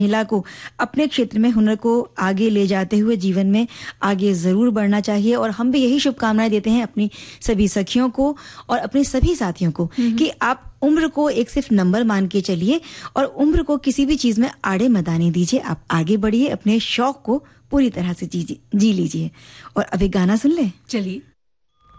महिला को अपने क्षेत्र में हुनर को आगे ले जाते हुए जीवन में आगे जरूर बढ़ना चाहिए। और हम भी यही शुभकामनाएं देते हैं अपनी सभी सखियों को और अपने सभी साथियों को कि आप उम्र को एक सिर्फ नंबर मान के चलिए और उम्र को किसी भी चीज में आड़े मत आने दीजिए। आप आगे बढ़िए, अपने शौक को पूरी तरह से जी लीजिए। और अब एक गाना सुन ले। चलिए।